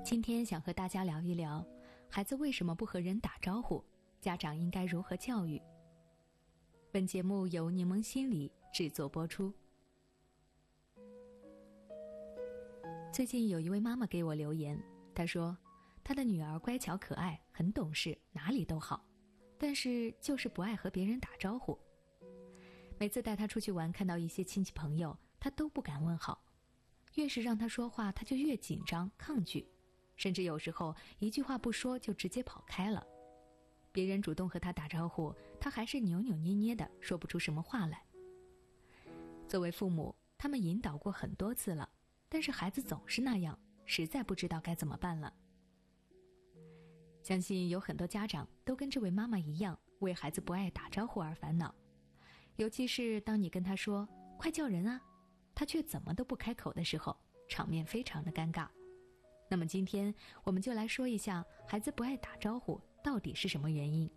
今天想和大家聊一聊，孩子为什么不和人打招呼，家长应该如何教育。本节目由柠檬心理制作播出。最近有一位妈妈给我留言，她说她的女儿乖巧可爱，很懂事，哪里都好，但是就是不爱和别人打招呼。每次带她出去玩，看到一些亲戚朋友，她都不敢问好，越是让她说话，她就越紧张抗拒，甚至有时候一句话不说就直接跑开了。别人主动和她打招呼，她还是扭扭捏捏的，说不出什么话来。作为父母，他们引导过很多次了，但是孩子总是那样，实在不知道该怎么办了。相信有很多家长都跟这位妈妈一样，为孩子不爱打招呼而烦恼。尤其是当你跟他说快叫人啊，他却怎么都不开口的时候，场面非常的尴尬。那么今天我们就来说一下孩子不爱打招呼到底是什么原因。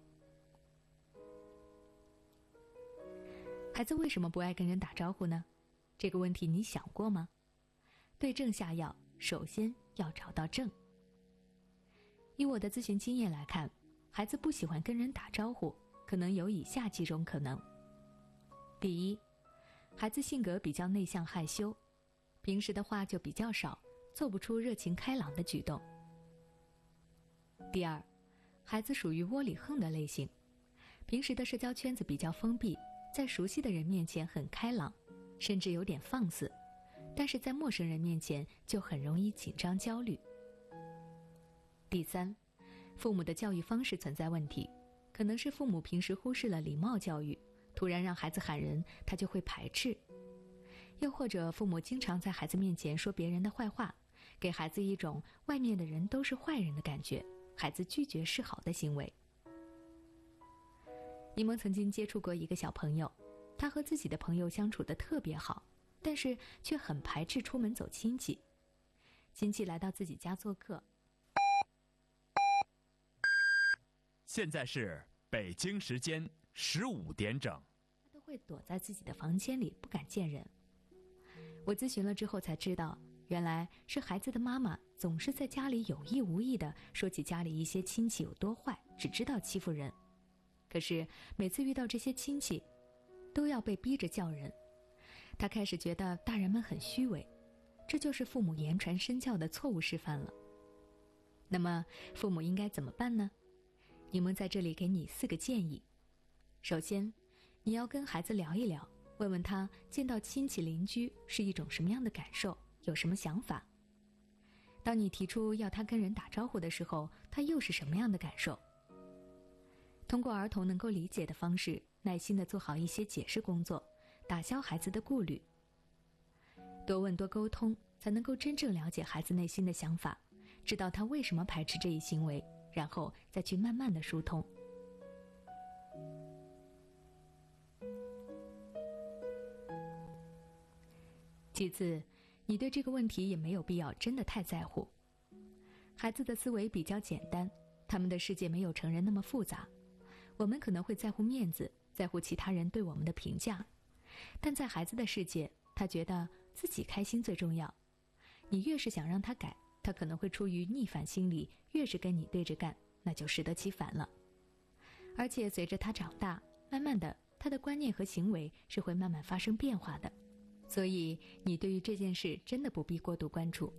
孩子为什么不爱跟人打招呼呢？这个问题你想过吗？对症下药，首先要找到症。以我的咨询经验来看，孩子不喜欢跟人打招呼，可能有以下几种可能。第一，孩子性格比较内向害羞，平时的话就比较少，做不出热情开朗的举动。第二，孩子属于窝里横的类型，平时的社交圈子比较封闭，在熟悉的人面前很开朗，甚至有点放肆，但是在陌生人面前就很容易紧张焦虑。第三，父母的教育方式存在问题，可能是父母平时忽视了礼貌教育，突然让孩子喊人，他就会排斥。又或者父母经常在孩子面前说别人的坏话，给孩子一种外面的人都是坏人的感觉，孩子拒绝示好的行为。柠檬曾经接触过一个小朋友，他和自己的朋友相处得特别好，但是却很排斥出门走亲戚。亲戚来到自己家做客， 现在是北京时间15点整， 他都会躲在自己的房间里，不敢见人。我咨询了之后才知道，原来是孩子的妈妈总是在家里有意无意地说起家里一些亲戚有多坏，只知道欺负人。可是每次遇到这些亲戚，都要被逼着叫人。他开始觉得大人们很虚伪，这就是父母言传身教的错误示范了。那么父母应该怎么办呢？柠檬在这里给你4个建议。首先，你要跟孩子聊一聊，问问他见到亲戚邻居是一种什么样的感受，有什么想法。当你提出要他跟人打招呼的时候，他又是什么样的感受？通过儿童能够理解的方式，耐心地做好一些解释工作，打消孩子的顾虑。多问多沟通，才能够真正了解孩子内心的想法，知道他为什么排斥这一行为，然后再去慢慢地疏通。其次，你对这个问题也没有必要真的太在乎。孩子的思维比较简单，他们的世界没有成人那么复杂。我们可能会在乎面子，在乎其他人对我们的评价，但在孩子的世界，他觉得自己开心最重要。你越是想让他改，他可能会出于逆反心理，越是跟你对着干，那就适得其反了。而且随着他长大，慢慢的，他的观念和行为是会慢慢发生变化的。所以你对于这件事真的不必过度关注。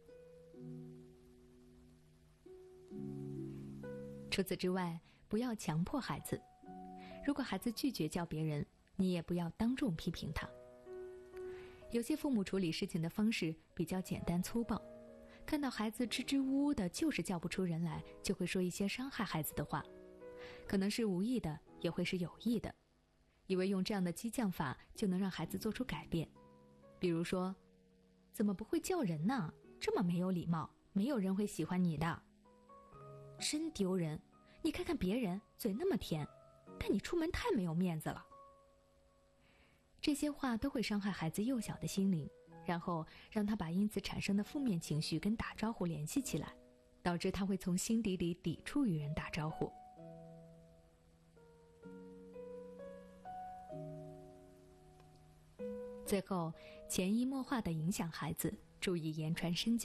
除此之外，不要强迫孩子。如果孩子拒绝叫别人，你也不要当众批评他。有些父母处理事情的方式比较简单粗暴，看到孩子支支吾吾的，就是叫不出人来，就会说一些伤害孩子的话，可能是无意的，也会是有意的，以为用这样的激将法就能让孩子做出改变。比如说，怎么不会叫人呢？这么没有礼貌，没有人会喜欢你的。真丢人，你看看别人嘴那么甜，但你出门太没有面子了。这些话都会伤害孩子幼小的心灵，然后让他把因此产生的负面情绪跟打招呼联系起来，导致他会从心底里抵触与人打招呼。最后，潜移默化地影响孩子，注意言传身教。